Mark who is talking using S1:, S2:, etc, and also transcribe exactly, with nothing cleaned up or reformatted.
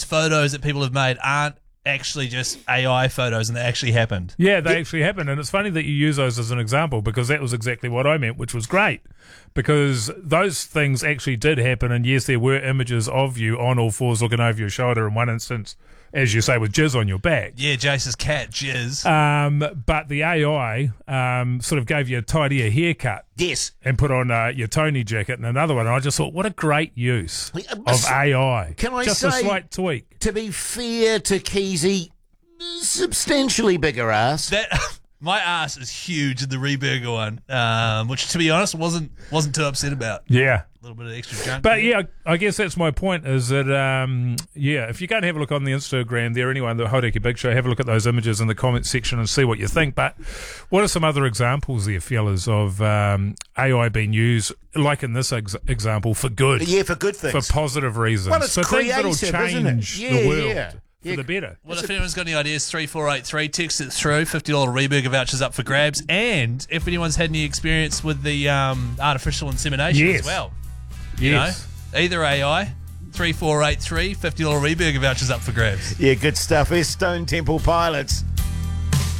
S1: photos that people have made aren't actually just A I photos and they actually happened.
S2: Yeah, they actually happened. And it's funny that you use those as an example because that was exactly what I meant, which was great. Because those things actually did happen. And yes, there were images of you on all fours looking over your shoulder in one instance, as you say, with jizz on your back.
S1: Yeah, Jace's cat, Jizz.
S2: Um, but the A I um, sort of gave you a tidier haircut.
S3: Yes.
S2: And put on uh, your Tony jacket and another one. And I just thought, what a great use of A I.
S3: Can I
S2: just
S3: say,
S2: a slight tweak.
S3: To be fair to Keezy, substantially bigger ass.
S1: That my ass is huge in the Reburger one, um, which to be honest wasn't wasn't too upset about.
S2: Yeah.
S1: A little bit of extra junk.
S2: But
S1: there.
S2: yeah, I guess that's my point is that, um, yeah, if you go and have a look on the Instagram there anyway, on the Haureki Big Show, have a look at those images in the comments section and see what you think. But what are some other examples there, fellas, of um, A I being used, like in this ex- example, for good?
S3: Yeah, for good things.
S2: For positive reasons.
S3: Well, it's
S2: for
S3: creative,
S2: things that'll change
S3: isn't it? Yeah,
S2: the world.
S3: yeah.
S2: For
S3: Yeah.
S2: the better.
S1: Well, if anyone's got any ideas, three four eight three, text it through. fifty dollars Reburger vouchers up for grabs. And if anyone's had any experience with the um, artificial insemination
S2: Yes.
S1: as well. You
S2: Yes.
S1: know, either A I, three four eight three, fifty dollars Reburger vouchers up for grabs.
S3: Yeah, good stuff. It's Stone Temple Pilots.